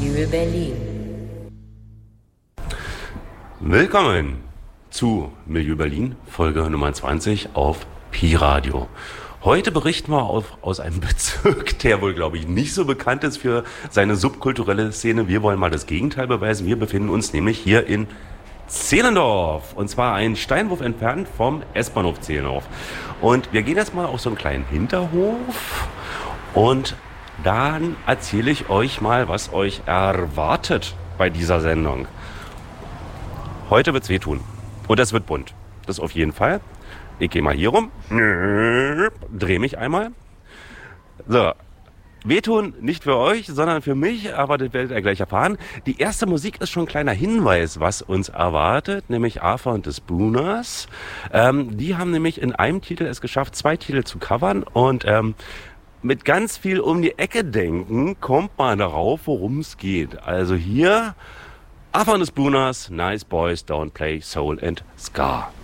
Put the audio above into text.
Milieu Berlin. Willkommen zu Milieu Berlin, Folge Nummer 20 auf Pi-Radio. Heute berichten wir aus einem Bezirk, der wohl, glaube ich, nicht so bekannt ist für seine subkulturelle Szene. Wir wollen mal das Gegenteil beweisen. Wir befinden uns nämlich hier in Zehlendorf. Und zwar einen Steinwurf entfernt vom S-Bahnhof Zehlendorf. Und wir gehen jetzt mal auf so einen kleinen Hinterhof. Und dann erzähle ich euch mal, was euch erwartet bei dieser Sendung. Heute wird's wehtun. Und es wird bunt. Das auf jeden Fall. Ich gehe mal hier rum. Drehe mich einmal. So. Wehtun nicht für euch, sondern für mich, aber das werdet ihr gleich erfahren. Die erste Musik ist schon ein kleiner Hinweis, was uns erwartet, nämlich Arthur and the Spooners. Die haben nämlich in einem Titel es geschafft, 2 Titel zu covern und mit ganz viel um die Ecke denken, kommt man darauf, worum es geht. Also hier, Arthur and the Spooners, Nice Boys Don't Play Soul and Ska.